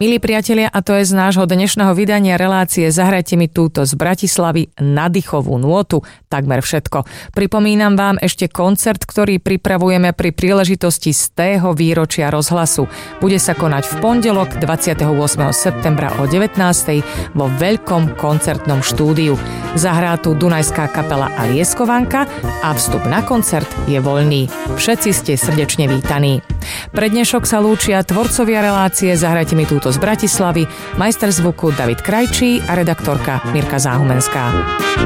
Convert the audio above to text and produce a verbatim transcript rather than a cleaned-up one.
Milí priatelia, a to je z nášho dnešného vydania relácie Zahrajte mi túto z Bratislavy nadýchovú nôtu takmer všetko. Pripomínam vám ešte koncert, ktorý pripravujeme pri príležitosti stého výročia rozhlasu. Bude sa konať v pondelok dvadsiateho ôsmeho septembra o devätnástej vo veľkom koncertnom štúdiu. Zahrá tu Dunajská kapela a Lieskovanka a vstup na koncert je voľný. Všetci ste srdečne vítaní. Pre dnešok sa lúčia tvorcovia relácie Zahrajte mi túto z Bratislavy, majster zvuku David Krajčí a redaktorka Mirka Záhumenská.